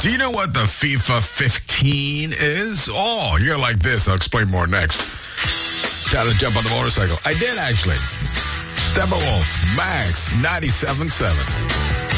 Do you know what the FIFA 15 is? Oh, you're like this. I'll explain more next. Time to jump on the motorcycle. I did, actually. Steppenwolf, Max, 97.7.